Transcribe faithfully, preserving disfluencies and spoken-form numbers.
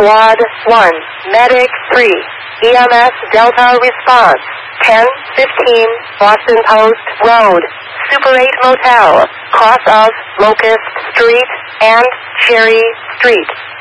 Squad one, Medic three, E M S Delta response, ten fifteen Boston Post Road, Super eight Motel, cross of Locust Street and Cherry Street.